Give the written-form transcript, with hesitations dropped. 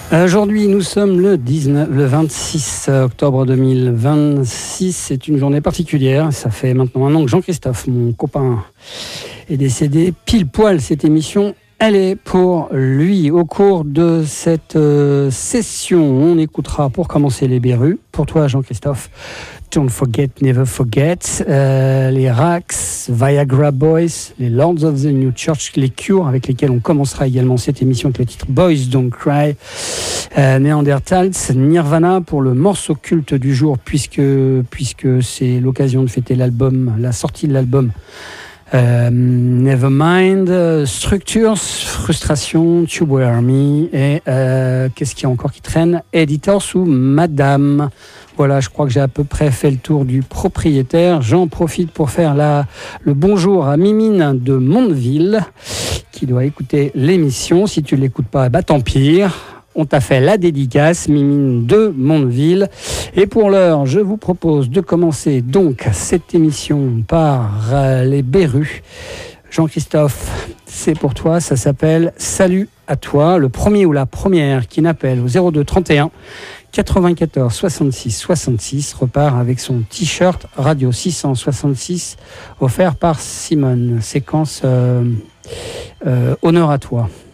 Aujourd'hui, nous sommes le 26 octobre 2026. C'est une journée particulière. Ça fait maintenant un an que Jean-Christophe, mon copain, est décédé. Pile poil, cette émission, elle est pour lui. Au cours de cette session, on écoutera pour commencer les Berus. Pour toi, Jean-Christophe, Don't Forget, Never Forget, les Rax, Viagra Boys, les Lords of the New Church, les Cure, avec lesquels on commencera également cette émission avec le titre Boys Don't Cry, Neanderthals, Nirvana pour le morceau culte du jour, puisque c'est l'occasion de fêter l'album, la sortie de l'album Nevermind, Structures, Frustration, Tube Army et qu'est-ce qu'il y a encore qui traîne, Editors ou Madame. Voilà, je crois que j'ai à peu près fait le tour du propriétaire. J'en profite pour faire le bonjour à Mimine de Mondeville qui doit écouter l'émission. Si tu ne l'écoutes pas, bah tant pis. On t'a fait la dédicace, Mimine de Mondeville. Et pour l'heure, je vous propose de commencer donc cette émission par les Berus. Jean-Christophe, c'est pour toi, ça s'appelle Salut à toi. Le premier ou la première qui n'appelle au 02 31 94 66 66 repart avec son t-shirt Radio 666 offert par Simone. Séquence honneur à toi.